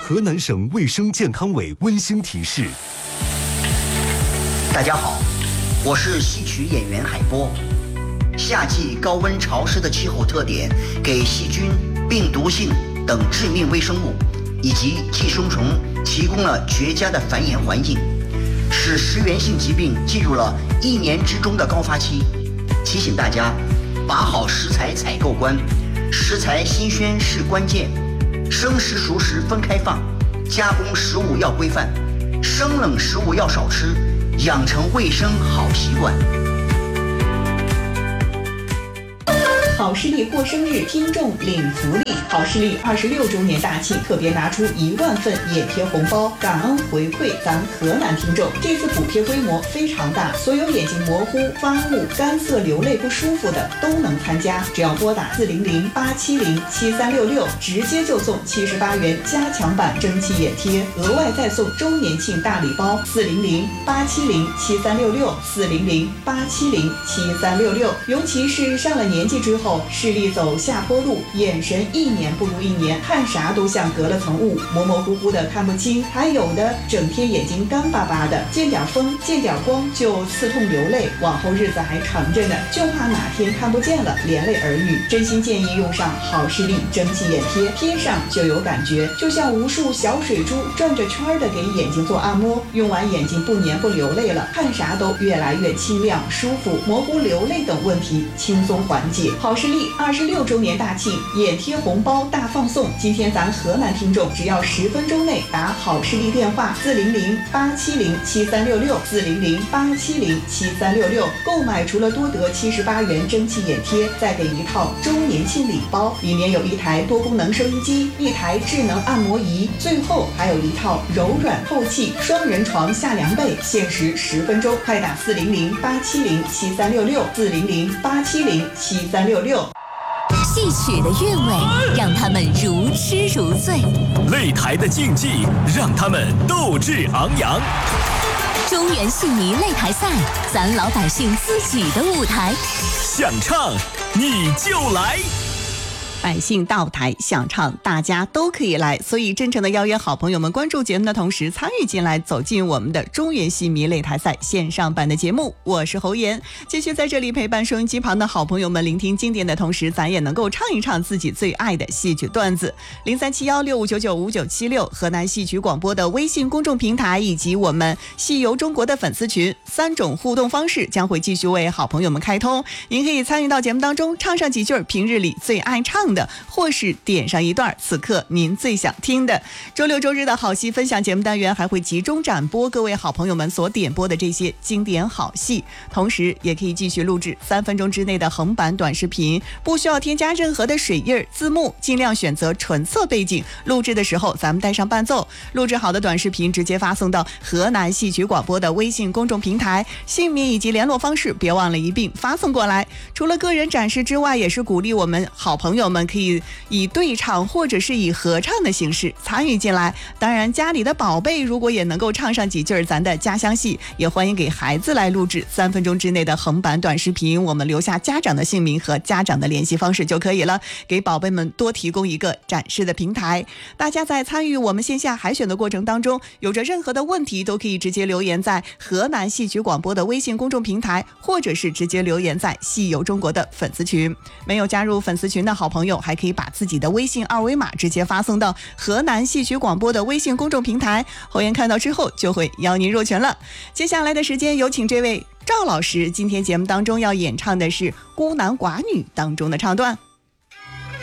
河南省卫生健康委温馨提示： 大家好，我是戏曲演员海波。夏季高温潮湿的气候特点，给细菌、病毒性等致命微生物以及寄生虫提供了绝佳的繁衍环境，使食源性疾病进入了1年之中的高发期。提醒大家，把好食材采购关，食材新鲜是关键，生食熟食分开放，加工食物要规范，生冷食物要少吃，养成卫生好习惯。 好视力过生日，听众领福利。好视力26周年大庆，特别拿出1万份眼贴红包，感恩回馈咱河南听众。这次补贴规模非常大，所有眼睛模糊、发雾、干涩、流泪不舒服的都能参加。只要拨打400-870-7366，直接就送78元加强版蒸汽眼贴，额外再送周年庆大礼包，400-870-7366，400-870-7366。尤其是上了年纪之后，视力走下坡路，眼神1年不如1年，看啥都像隔了层雾，模模糊糊的看不清，还有的整天眼睛干巴巴的，见点风见点光就刺痛流泪，往后日子还长着呢，就怕哪天看不见了连累儿女。真心建议用上好视力蒸汽眼贴，贴上就有感觉，就像无数小水珠转着圈的给眼睛做按摩，用完眼睛不黏不流泪了，看啥都越来越清亮舒服，模糊流泪等问题轻松缓解。好视力26周年大庆，眼贴红包大放送。今天咱河南听众只要10分钟内打好视力电话400-870-7366，400-870-7366，购买除了多得78元蒸汽眼贴，再给一套周年庆礼包，里面有1台多功能收音机，1台智能按摩仪，最后还有1套柔软透气双人床下凉被，限时10分钟，快打400-870-7366，400-870-7366。 戏曲的韵味让他们如痴如醉， 擂台的竞技让他们斗志昂扬。 中原戏迷擂台赛，咱老百姓自己的舞台， 想唱你就来。 百姓到台想唱，大家都可以来，所以真诚的邀约好朋友们关注节目的同时参与进来，走进我们的中原戏迷擂台赛线上版的节目。我是侯妍，继续在这里陪伴收音机旁的好朋友们聆听经典的同时，咱也能够唱一唱自己最爱的戏曲段子。037165995976河南戏曲广播的微信公众平台以及我们戏游中国的粉丝群，3种互动方式将会继续为好朋友们开通。您可以参与到节目当中，唱上几句平日里最爱唱的，或是点上一段此刻您最想听的。周六周日的好戏分享节目单元还会集中展播各位好朋友们所点播的这些经典好戏，同时也可以继续录制3分钟之内的横版短视频，不需要添加任何的水印字幕，尽量选择纯色背景，录制的时候咱们带上伴奏。录制好的短视频直接发送到河南戏曲广播的微信公众平台，姓名以及联络方式别忘了一并发送过来。除了个人展示之外，也是鼓励我们好朋友们可以以对唱或者是以合唱的形式参与进来。当然家里的宝贝如果也能够唱上几句咱的家乡戏，也欢迎给孩子来录制3分钟之内的横版短视频，我们留下家长的姓名和家长的联系方式就可以了，给宝贝们多提供一个展示的平台。大家在参与我们线下海选的过程当中，有着任何的问题都可以直接留言在河南戏曲广播的微信公众平台，或者是直接留言在戏游中国的粉丝群。没有加入粉丝群的好朋友还可以把自己的微信二维码直接发送到河南戏曲广播的微信公众平台，侯妍看到之后就会邀您入群了。接下来的时间有请这位赵老师，今天节目当中要演唱的是《孤男寡女》当中的唱段。